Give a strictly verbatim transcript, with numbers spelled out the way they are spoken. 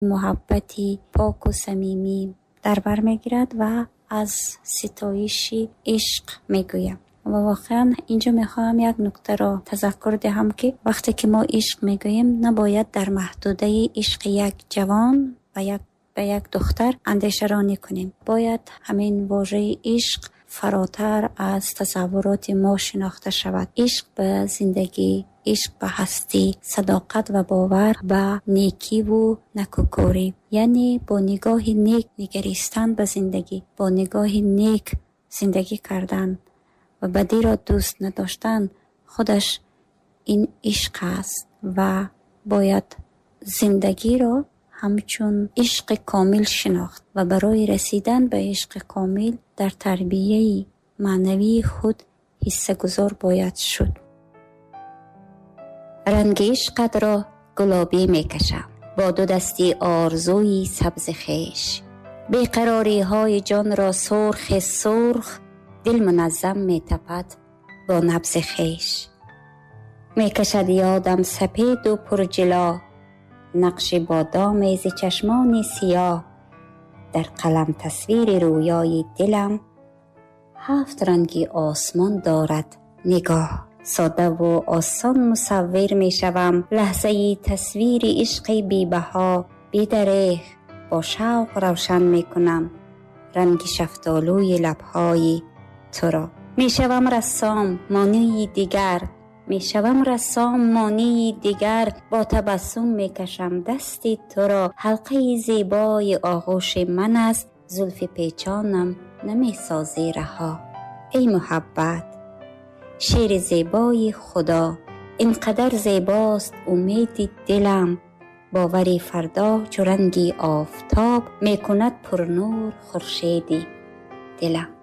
محبتی پاک و صمیمی در بر میگیرد و از ستایش عشق میگویم. و واقعا اینجا میخوام یک نکته را تذکر دهم که وقتی که ما عشق میگوییم نباید در محدوده عشق یک جوان و یک به یک دختر اندیشه رانی کنیم. باید همین واژه عشق فراتر از تصورات ما شناخته شود. عشق به زندگی، عشق به هستی، صداقت و باور به نیکی و نکوکاری، یعنی با نگاه نیک نگریستن به زندگی، با نگاه نیک زندگی کردن و بدی را دوست نداشتن خودش این عشق است و باید زندگی را همچون عشق کامل شناخت و برای رسیدن به عشق کامل در تربیه معنوی خود حصه گذار باید شد. رنگ عشقت را گلابی می کشم با دو دستی آرزوی سبز خیش، بیقراری های جان را سرخ سرخ دل منظم می تپد با نبض خیش. می کشد یادم سپید و پرجلا نقش بادام ز چشمان سیاه، در قلم تصویر رویای دلم هفت رنگی آسمان دارد نگاه. ساده و آسان مصور می شوم لحظه تصویر عشق بی بها، بی دریغ با شوق روشن می کنم رنگ شفتالوی لبهای تو را. می شوم رسام مانی دیگر، می شوم رسام مانی دیگر با تبسم می کشم دستی تو را. حلقه زیبای آغوش من است زلف پیچانم نمی سازی رها. ای محبت شیر زیبای خدا، اینقدر زیباست امید دلم، باوری فردا چو رنگی آفتاب می کند پر نور خورشیدی دلم.